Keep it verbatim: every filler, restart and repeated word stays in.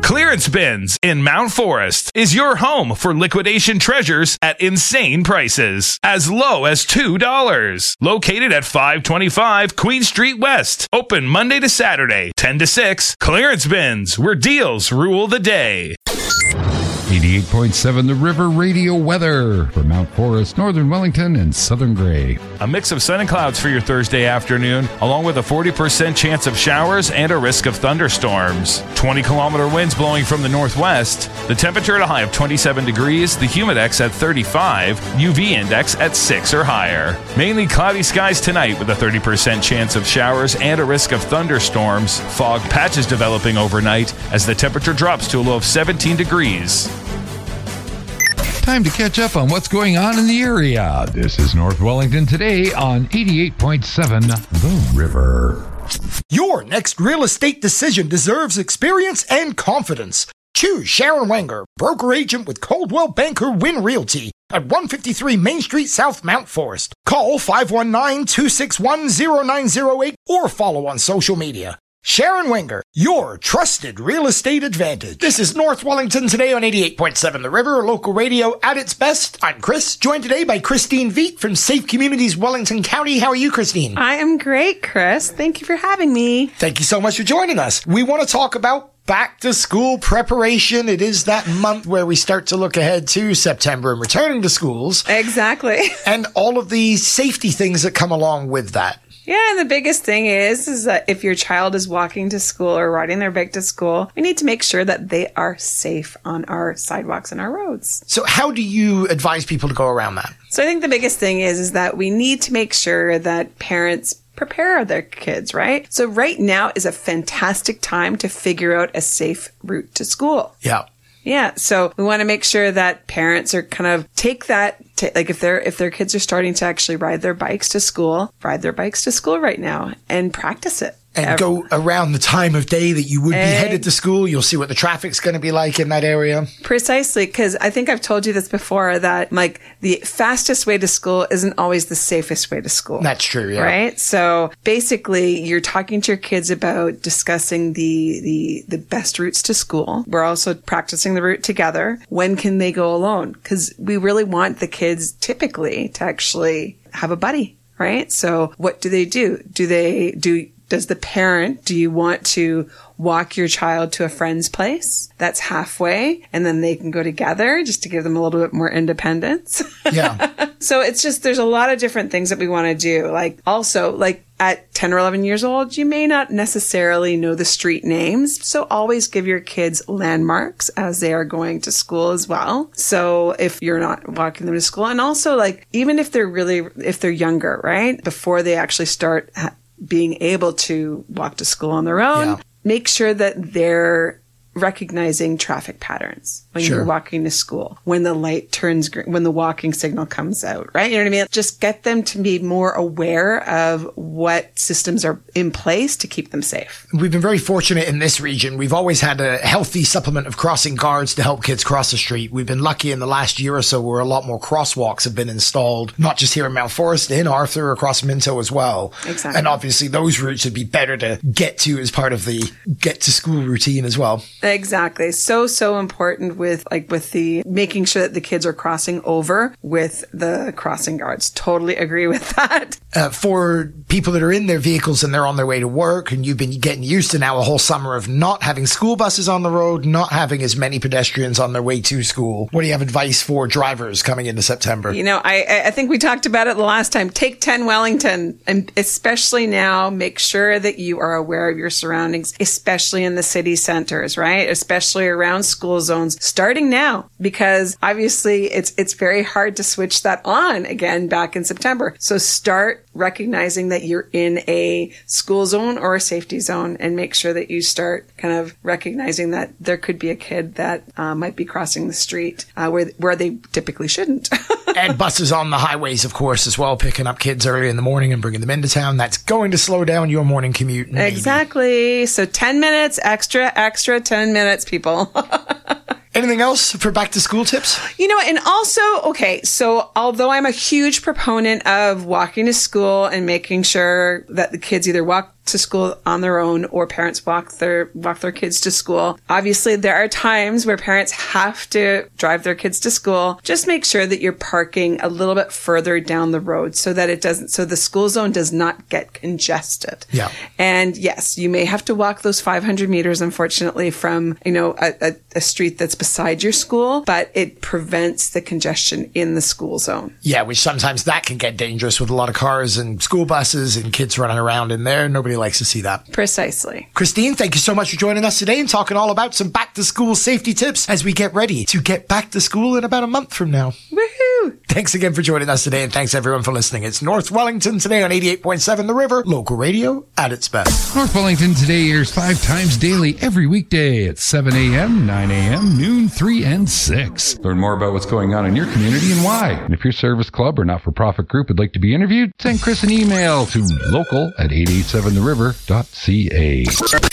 Clearance Bins in Mount Forest is your home for liquidation treasures at insane prices, as low as two dollars. Located at five twenty-five Queen Street West. Open Monday to Saturday, ten to six. Clearance Bins, where deals rule the day. eighty-eight point seven The River Radio weather for Mount Forest, Northern Wellington, and Southern Gray. A mix of sun and clouds for your Thursday afternoon, along with a forty percent chance of showers and a risk of thunderstorms. twenty kilometer winds blowing from the northwest. The temperature at a high of twenty-seven degrees, the humidex at thirty-five, U V index at six or higher. Mainly cloudy skies tonight with a thirty percent chance of showers and a risk of thunderstorms. Fog patches developing overnight as the temperature drops to a low of seventeen degrees. Time to catch up on what's going on in the area. This is North Wellington today on eighty-eight point seven The River. Your next real estate decision deserves experience and confidence. Choose Sharon Wenger, broker agent with Coldwell Banker Win Realty at one fifty-three Main Street South, Mount Forest. Call five one nine, two six one, zero nine zero eight or follow on social media. Sharon Wenger, your trusted real estate advantage. This is North Wellington today on eighty-eight point seven The River, local radio at its best. I'm Chris, joined today by Christine Veet from Safe Communities, Wellington County. How are you, Christine? I am great, Chris. Thank you for having me. Thank you so much for joining us. We want to talk about back to school preparation. It is that month where we start to look ahead to September and returning to schools. Exactly. And all of the safety things that come along with that. Yeah, and the biggest thing is, is that if your child is walking to school or riding their bike to school, we need to make sure that they are safe on our sidewalks and our roads. So how do you advise people to go around that? So I think the biggest thing is, is that we need to make sure that parents prepare their kids, right? So right now is a fantastic time to figure out a safe route to school. Yeah. Yeah. So we want to make sure that parents are kind of take that, t- like if they're, if their kids are starting to actually ride their bikes to school, ride their bikes to school right now and practice it. And Every- go around the time of day that you would be Egg- headed to school. You'll see what the traffic's going to be like in that area. Precisely. Because I think I've told you this before, that like the fastest way to school isn't always the safest way to school. That's true. Yeah. Right. So basically you're talking to your kids about discussing the, the, the best routes to school. We're also practicing the route together. When can they go alone? Because we really want the kids typically to actually have a buddy. Right. So what do they do? Do they do Does the parent, do you want to walk your child to a friend's place that's halfway and then they can go together just to give them a little bit more independence? Yeah. So it's just, there's a lot of different things that we want to do. Like also, like at ten or eleven years old, you may not necessarily know the street names. So always give your kids landmarks as they are going to school as well. So if you're not walking them to school, and also like, even if they're really, if they're younger, right? Before they actually start ha- being able to walk to school on their own, Yeah. make sure that they're recognizing traffic patterns when Sure. you're walking to school, when the light turns green, when the walking signal comes out, right? You know what I mean? Just get them to be more aware of what systems are in place to keep them safe. We've been very fortunate in this region. We've always had a healthy supplement of crossing guards to help kids cross the street. We've been lucky in the last year or so where a lot more crosswalks have been installed, not just here in Mount Forest, in Arthur, across Minto as well. Exactly. And obviously those routes would be better to get to as part of the get to school routine as well. Exactly. So, so important with like with the making sure that the kids are crossing over with the crossing guards. Totally agree with that. Uh, for people that are in their vehicles and they're on their way to work, and you've been getting used to now a whole summer of not having school buses on the road, not having as many pedestrians on their way to school, what do you have advice for drivers coming into September? You know, I, I think we talked about it the last time. Take ten Wellington, and especially now, make sure that you are aware of your surroundings, especially in the city centers, right? Especially around school zones, starting now, because obviously it's it's very hard to switch that on again back in September. So start recognizing that you're in a school zone or a safety zone, and make sure that you start kind of recognizing that there could be a kid that uh, might be crossing the street uh, where where they typically shouldn't. And buses on the highways, of course, as well, picking up kids early in the morning and bringing them into town. That's going to slow down your morning commute. Maybe. Exactly. So ten minutes, extra, extra ten minutes, people. Anything else for back to school tips? You know, and also, okay, so although I'm a huge proponent of walking to school and making sure that the kids either walk to school on their own, or parents walk their walk their kids to school. Obviously, there are times where parents have to drive their kids to school. Just make sure that you're parking a little bit further down the road so that it doesn't, so the school zone does not get congested. Yeah. And yes, you may have to walk those five hundred meters, unfortunately, from, you know, a, a, a street that's beside your school, but it prevents the congestion in the school zone. Yeah, which sometimes that can get dangerous with a lot of cars and school buses and kids running around in there. Nobody likes to see that. Precisely. Christine, thank you so much for joining us today and talking all about some back to school safety tips as we get ready to get back to school in about a month from now. Woohoo! Thanks again for joining us today, and thanks everyone for listening. It's North Wellington today on eighty-eight point seven The River, local radio at its best. North Wellington Today airs five times daily every weekday at seven a.m., nine a.m., noon, three, and six. Learn more about what's going on in your community and why. And if your service club or not-for-profit group would like to be interviewed, send Chris an email to local at eight eight seven the river dot c a.